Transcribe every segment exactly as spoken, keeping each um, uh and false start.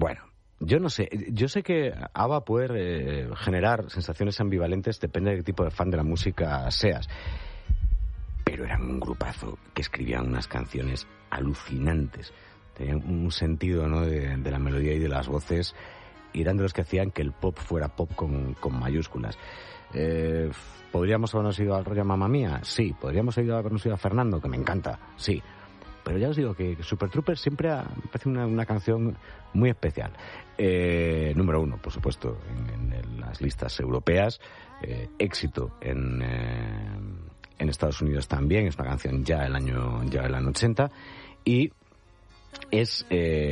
Bueno, yo no sé. Yo sé que ABBA puede eh, generar sensaciones ambivalentes, depende de qué tipo de fan de la música seas. Pero eran un grupazo que escribían unas canciones alucinantes. Tenían un sentido, ¿no?, de, de la melodía y de las voces, y eran de los que hacían que el pop fuera pop con, con mayúsculas. Eh, ¿Podríamos habernos ido al rollo Mamma Mía? Sí. ¿Podríamos habernos ido a Fernando, que me encanta? Sí. Pero ya os digo que Super Trooper siempre ha, me parece una, una canción muy especial. Eh, número uno, por supuesto, en, en las listas europeas. Eh, éxito en... Eh, En Estados Unidos también, es una canción ya del año ya del año ochenta, y es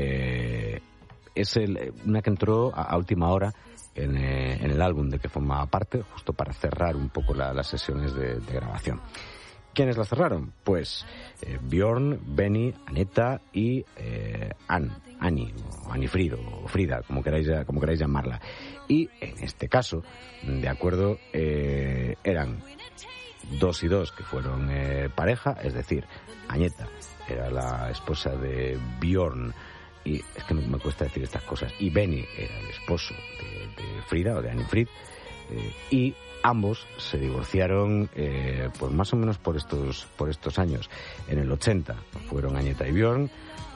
eh, es el, una que entró a, a última hora en, eh, en el álbum de que formaba parte, justo para cerrar un poco la, las sesiones de, de grabación. ¿Quiénes la cerraron? Pues eh, Björn, Benny, Aneta y eh, Ann, Annie, o Anifrid, o Frida, como queráis, como queráis llamarla. Y en este caso, de acuerdo, eh, eran dos y dos que fueron eh, pareja, es decir, Agneta era la esposa de Björn, y es que me, me cuesta decir estas cosas, y Benny era el esposo de, de Frida, o de Anifrid, eh, y ambos se divorciaron eh, pues más o menos por estos por estos años. En el ochenta fueron Agneta y Björn,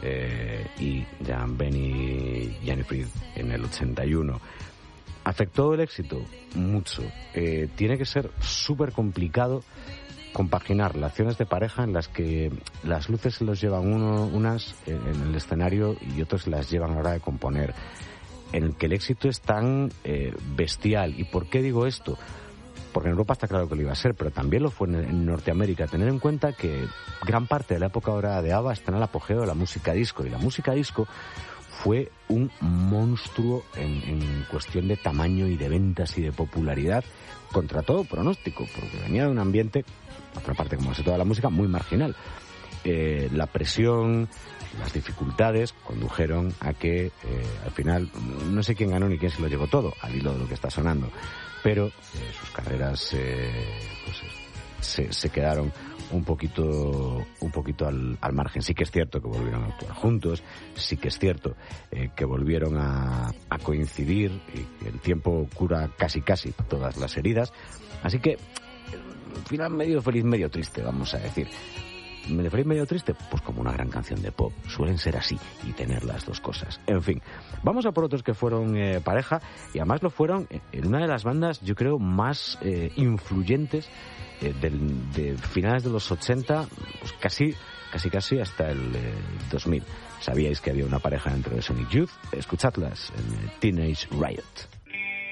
eh, y ya Benny y Anifrid en el ochenta y uno. ¿Afectó el éxito? Mucho. Eh, tiene que ser súper complicado compaginar relaciones de pareja en las que las luces se los llevan uno, unas en, en el escenario y otros las llevan a la hora de componer, en el que el éxito es tan eh, bestial. ¿Y por qué digo esto? Porque en Europa está claro que lo iba a ser, pero también lo fue en, en Norteamérica. Tener en cuenta que gran parte de la época ahora de ABBA está en el apogeo de la música disco, y la música disco fue un monstruo en, en cuestión de tamaño y de ventas y de popularidad, contra todo pronóstico, porque venía de un ambiente, por otra parte, como hace toda la música, muy marginal. Eh, la presión, las dificultades condujeron a que, eh, al final, no sé quién ganó ni quién se lo llevó todo, al hilo de lo que está sonando, pero eh, sus carreras eh, pues, se, se quedaron un poquito un poquito al, al margen. Sí que es cierto que volvieron a actuar juntos, sí que es cierto eh, que volvieron a, a coincidir, y que el tiempo cura casi casi todas las heridas, así que al final medio feliz, medio triste, vamos a decir. ¿Medio feliz, medio triste? Pues como una gran canción de pop, suelen ser así, y tener las dos cosas. En fin, vamos a por otros que fueron eh, pareja, y además lo fueron en una de las bandas, yo creo, más eh, influyentes eh, del, de finales de los ochenta, pues casi, casi, casi hasta el eh, dos mil. Sabíais que había una pareja dentro de Sonic Youth. Escuchadlas en Teenage Riot.